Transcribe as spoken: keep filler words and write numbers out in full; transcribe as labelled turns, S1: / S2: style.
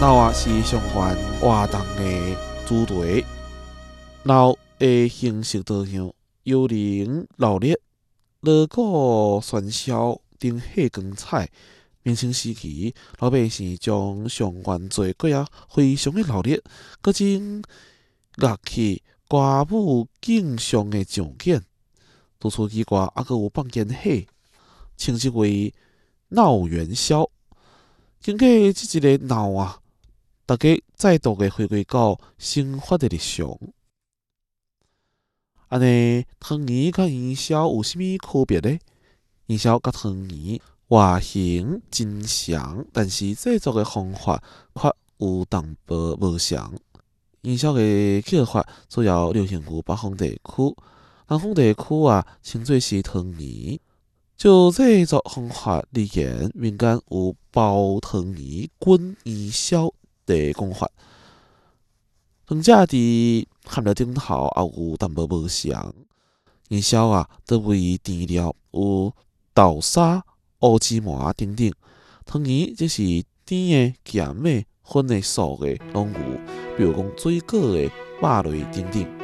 S1: 脑啊是相关活动的主题，脑的形式多样，幽灵、闹热、锣鼓、喧嚣、灯火光彩。明清时期，老百姓将相关做过啊非常的闹热，各种乐器、歌舞、景象的场景，除此以外，还佫有放烟火，称之为闹元宵。经过即一个闹啊，大家再度的回归到生活的日常。安尼，汤圆甲元宵有啥物区别呢？元宵甲汤圆外形真像，但是制作的方法却有淡薄无相。元宵的叫法主要流行于北方地区，南方地区啊称作是汤圆。就制作方法而言，民间有包汤圆、滚元宵的讲法。两者伫含料顶头也有淡薄无相。元宵啊，多为甜料，有豆沙、乌芝麻等等；汤圆则是甜的、咸的、粉的、素的，拢有，比如讲水果的、肉类等等。